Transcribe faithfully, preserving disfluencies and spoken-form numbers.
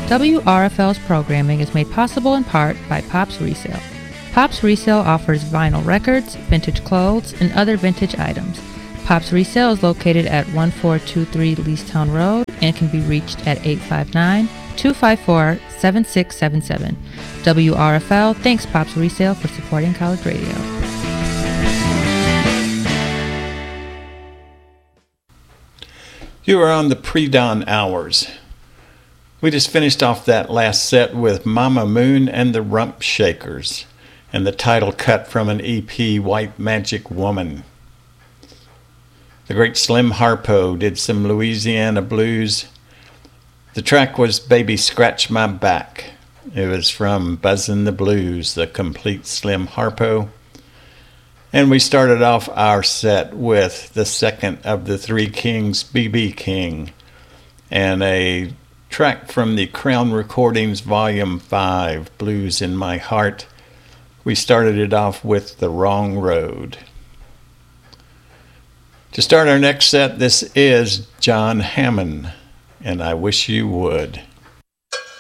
W R F L's programming is made possible in part by Pops Resale. Pops Resale offers vinyl records, vintage clothes, and other vintage items. Pops Resale is located at fourteen twenty-three Leestown Road and can be reached at eight five nine, two five four, seven six seven seven. W R F L thanks Pops Resale for supporting college radio. You are on the pre-dawn hours. We just finished off that last set with Mama Moon and the Rump Shakers, and the title cut from an E P, White Magic Woman. The great Slim Harpo did some Louisiana blues. The track was Baby Scratch My Back. It was from Buzzin' the Blues, the complete Slim Harpo. And we started off our set with the second of the Three Kings, B B King, and a track from the Crown Recordings Volume five, Blues in My Heart. We started it off with The Wrong Road. To start our next set, this is John Hammond, and I Wish You Would.